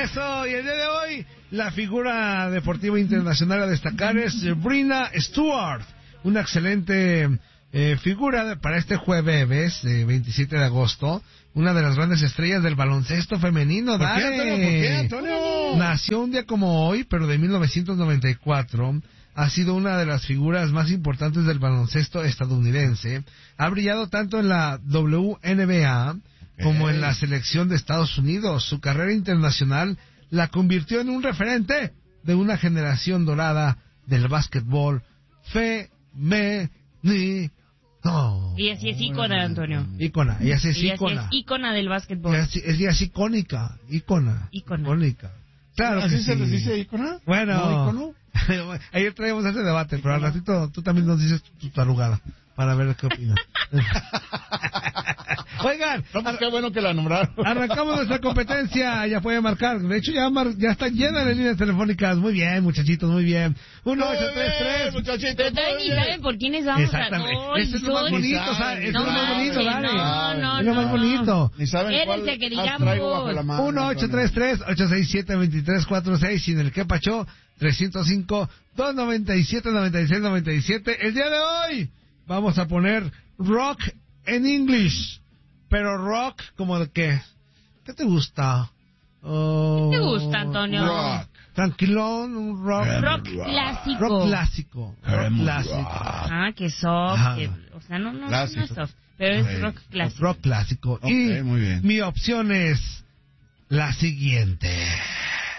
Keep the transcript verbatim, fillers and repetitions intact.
Eso, y el día de hoy, la figura deportiva internacional a destacar es Breanna Stewart, una excelente eh, figura para este jueves, eh, veintisiete de agosto, una de las grandes estrellas del baloncesto femenino. ¿Por qué, Antonio? ¿Por qué, Antonio? Nació un día como hoy, pero de mil novecientos noventa y cuatro. Ha sido una de las figuras más importantes del baloncesto estadounidense. Ha brillado tanto en la W N B A como en la selección de Estados Unidos. Su carrera internacional la convirtió en un referente de una generación dorada del básquetbol femenino. Y así es ícona, Antonio. Ícona, ella sí es y ícona. Así es ícona del básquetbol. Ella sí, ella es icónica, ícona. Ícona. Icónica. Claro ¿Así que se sí. les dice ícona? Bueno. ¿No ícono? Ayer traíamos ese debate, pero al ratito tú también nos dices tu tarugada para ver qué opinas. Oigan, no, pues qué bueno que la nombraron. Arrancamos nuestra competencia, ya puede marcar. De hecho, ya mar, ya está llena de líneas telefónicas. Muy bien, muchachitos, muy bien. uno ocho tres tres muchachitos. Pero todavía ni saben por quiénes vamos a no, Eso es lo más bonito, ¿sabes? Eso es lo más bonito, dale. No, no, es lo más bonito. Ni saben cuál que digamos. traigo bajo la mano. uno ocho tres tres ocho seis siete dos tres cuatro seis y en el que pachó trescientos cinco dos noventa y siete noventa y seis noventa y siete. El día de hoy vamos a poner rock en English. Pero rock, ¿como de qué? ¿Qué te gusta? Oh, ¿Qué te gusta, Antonio? Rock. Tranquilón, un rock. Rock clásico. Rock clásico. Rock clásico. Ah, que soft. Ah. Que, o sea, no, no, Clásico. no es soft, pero es Okay. rock clásico. Rock clásico. Ok, y muy bien. mi opción es la siguiente.